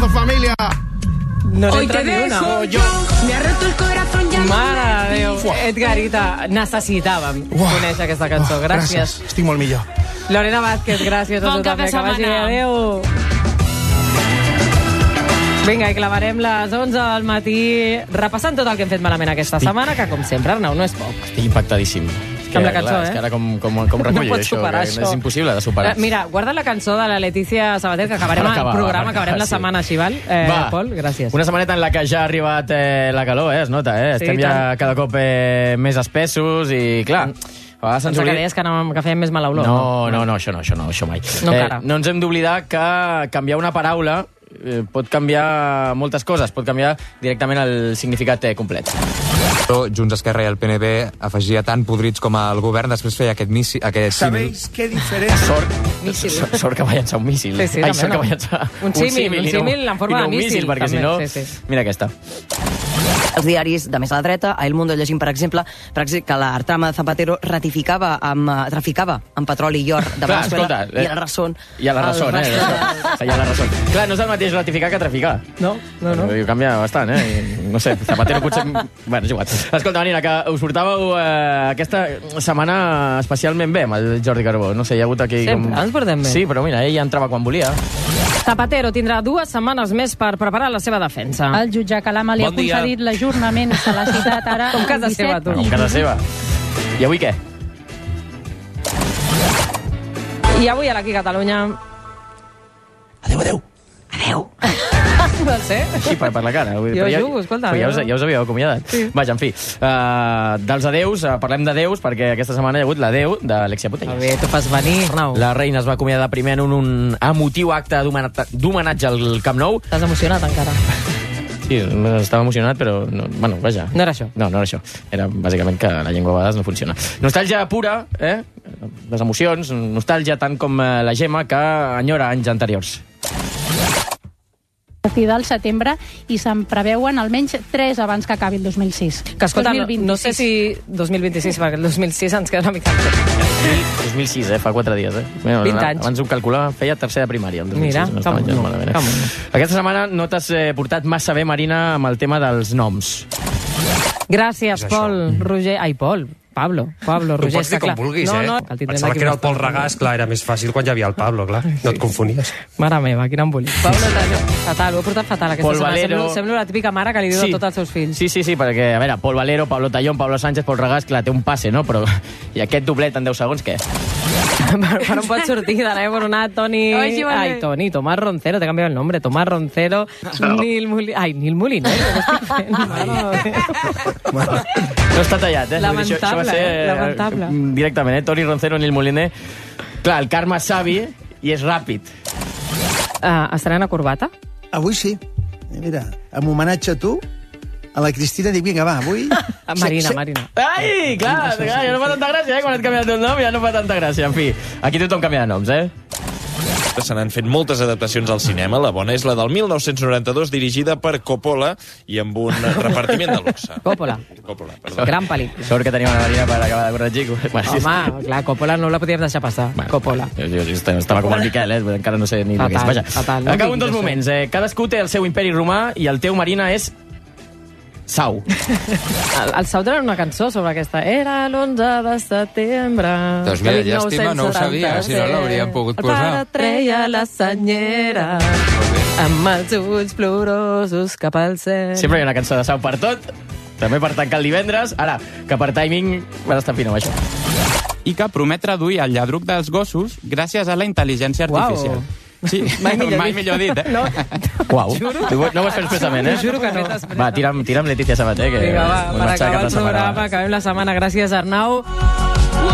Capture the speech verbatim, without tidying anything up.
familia. No n'entra ni una. Oh, yo. Me ha roto el corazón ya. Mare de Déu. Edgarita, necessitàvem conèixer aquesta cançó. Oh, gràcies. gràcies. Estic molt millor. Lorena Vázquez, gràcies. Bon cap de setmana. Adéu. Vinga, i clavarem les onze del matí repassant tot el que hem fet malament aquesta Estic... setmana, que com sempre, Arnau, no és poc. Estic impactadíssim. Que, amb la cançó, clar, eh? És que ara com, com, com recullo no pots això, superar, que això. És impossible de superar. Mira, guarda la cançó de la Letícia Sabater, que acabarem el Acabava, programa, acabarem la sí. setmana així, val? Eh, Va, Pol, gràcies. Una setmaneta en la que ja ha arribat eh, la calor, eh? Es nota, eh? Sí, Estem ja tant. cada cop eh, més espessos i, clar, a vegades ens Pensava que oblidem... deies que, anàvem, que fèiem més mala olor. No, no, no, això no, això no, això mai. No, eh, cara. no ens hem d'oblidar que canviar una paraula eh, pot canviar moltes coses, pot canviar directament el significat eh, complet. Junts, Esquerra i el P N B afegia tant podrits com el govern, després feia aquest, missi, aquest símil. ¿Sabéis qué diferencia? Sort, Míssil. sort, sort que va llançar un míssil. Sí, sí, Ai, també, sort que no. va llançar Un símil, un i no- símil en forma i no de un míssil, perquè també, si no... sí, sí. Mira aquesta. Els diaris de més a la dreta, a El Mundo llegim, per exemple, per exemple que la trama de Zapatero ratificava amb, uh, traficava amb petroli i or de Clar, Venezuela escolta, i el Razón. I a la raó, eh? rastre- I a la raó. Clar, no és el mateix ratificar que traficar. No, no, no. Però canvia bastant, eh? I, no sé, Zapatero potser... Bueno, és igual. Escolta, Marina, que us portàveu eh, aquesta setmana especialment bé amb el Jordi Carbó. No sé, hi ha hagut aquí... Sempre ens portem bé. Sí, però mira, ell ja entrava quan volia. Zapatero tindrà dues setmanes més per preparar la seva defensa. El jutge Calama li Bon ha dia. concedit l'ajornament de la citat ara Com casa el disset seva, tu. Com casa seva. I avui què? I avui a l'Aquí Catalunya... Adeu, adeu. Adéu. Vol ser? Així, per, per la cara. Vull dir, Jo però ja, jugo, escolta, però ja, jo- us, ja us havíeu acomiadat. Sí. Vaja, en fi. Uh, dels adeus, uh, parlem d'adeus, perquè aquesta setmana hi ha hagut l'adeu d'Alexia A Putellas. veure, tu fas venir, Arnau. La reina es va acomiadar primer en un, un emotiu acte d'homenat- d'homenatge al Camp Nou. T'has emocionat encara. Sí, estava emocionat, però... No, bueno, vaja. No era això. No, no era això. Era bàsicament que la llengua a vegades no funciona. Nostàlgia pura, eh? Les emocions, nostàlgia tant com eh, la Gemma, que enyora anys anteriors. a partir del setembre i se'n preveuen almenys tres abans que acabi el dos mil sis. Que escolta, no, no sé si dos mil vint-i-sis, perquè el dos mil sis ens queda una mica... dos mil sis, eh? Fa quatre dies, eh? Bueno, vint anys. Abans ho calculava, feia tercera primària. El dos mil sis, Mira, no estava com gens no, malament, eh? com no. Aquesta setmana no t'has eh, portat massa bé, Marina, amb el tema dels noms. Gràcies, Pol, Roger... Ai, Pol, Pablo, Pablo, Ho Roger, pots dir com vulguis, no, eh? No, que el tindrem Pensava d'aquí que era el bastant. Pol Regàs, clar, era més fàcil quan hi havia el Pablo, clar. No et confonies. Mare meva, quin embolic. Pablo Talló, fatal, ho he portat fatal aquesta Pol setmana. Valero. Semblo, semblo la típica mare que li diu Sí. a tots els seus fills. Sí, sí, sí, perquè, a veure, Pol Valero, Pablo Tallón, Pablo Sánchez, Pol Regàs, clar, té un passe, no? Però, i aquest doblet en deu segons, què? per, per on pot sortir de l'Ebro anar Toni... Ai, sí, vale. Ai, Toni, Tomàs Roncero, t'he canviat el nombre, Tomàs Roncero, no. Nil Moliner... Ai, Nil Moliner, què estic fent? Mare No està tallat, eh? Lamentable, Això, això va ser, eh? Lamentable. eh, directament, eh? Toni Roncero, Nil Moliner. Clar, el Carme Savi i és ràpid. Uh, estrena corbata? Avui sí. Mira, en homenatge a tu, a la Cristina dic, vinga, va, avui... Marina, se- se- Marina. Ai, clar, clar, ja no fa tanta gràcia, eh? Quan et canviat el nom ja no fa tanta gràcia. En fi, aquí tothom canvia de noms, eh? Se n'han fet moltes adaptacions al cinema. La bona és la del mil nou-cents noranta-dos, dirigida per Coppola i amb un repartiment de luxe. Coppola. Coppola, perdó. Gran pel·lícula. Sort que tenim una Marina per acabar de corregir. Bueno, Home, clar, Coppola no la podíem deixar passar. Bueno, Coppola. Jo, jo, jo estava com el Miquel, eh? Encara no sé ni el que és. Fatal, Vaja, fatal, no acabo en diguis dos això. moments. Eh? Cadascú té el seu imperi romà i el teu, Marina, és Sau. El, el Sau tenen una cançó sobre aquesta. Era l'onze de setembre. Doncs mira, de llàstima, no ho sabia, si no l'hauríem pogut El posar. pare treia la senyera amb els ulls plorosos cap al cel. Sempre hi ha una cançó de Sau per tot. També per tancar el divendres. Ara, que per timing vas estar fino, això. I que promet reduir el lladruc dels gossos gràcies a la intel·ligència artificial. Uau. Sí, Mai millor mai dit. millor dit, eh? No, Uau, no ho has fet expressament, eh? juro que no. Va, tira'm, tira'm Letícia Sabater, que... Vinga, va, vull per marxar acabar cap el la setmana. programa, acabem la setmana. Gràcies, Arnau.